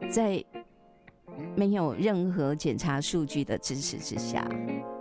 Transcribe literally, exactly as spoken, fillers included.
在没有任何检查数据的支持之下，